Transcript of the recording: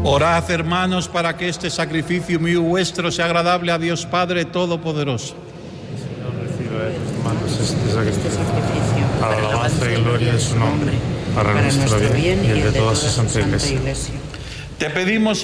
Orad, hermanos, para que este sacrificio mío y vuestro sea agradable a Dios Padre Todopoderoso. Señor, reciba de tus manos este sacrificio, para la alabanza y gloria de su nombre, para nuestro bien y el de toda su santa Iglesia. Te pedimos,